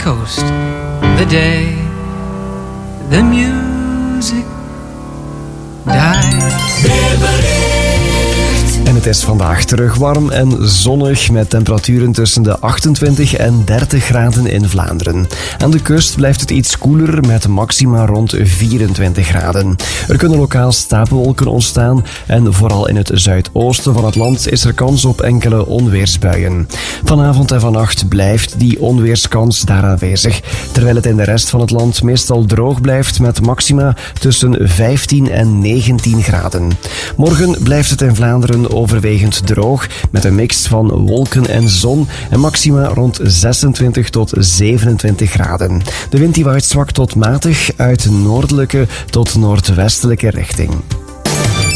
coast. The day the music died. En het is vandaag terug warm en zonnig met temperaturen tussen de 28 en 30 graden in Vlaanderen. Aan de kust blijft het iets koeler met maxima rond 24 graden. Er kunnen lokaal stapelwolken ontstaan en vooral in het zuidoosten van het land is er kans op enkele onweersbuien. Vanavond en vannacht blijft die onweerskans daar aanwezig, terwijl het in de rest van het land meestal droog blijft met maxima tussen 15 en 19 graden. Morgen blijft het in Vlaanderen overwegend droog met een mix van wolken en zon en maxima rond 26 tot 27 graden. De wind die waait zwak tot matig uit noordelijke tot noordwestelijke richting.